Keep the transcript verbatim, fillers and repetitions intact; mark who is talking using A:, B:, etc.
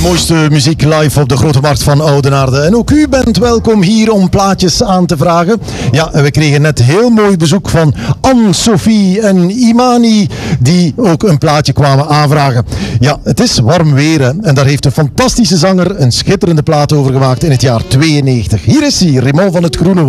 A: mooiste muziek live op de Grote Markt van Oudenaarde. En ook u bent welkom hier om plaatjes aan te vragen. Ja, en we kregen net heel mooi bezoek van Anne-Sophie en Imani, die ook een plaatje kwamen aanvragen. Ja, het is warm weer hè, en daar heeft een fantastische zanger een schitterende plaat over gemaakt in het jaar tweeënnegentig. Hier is hij, Raymond van het Groene Woud.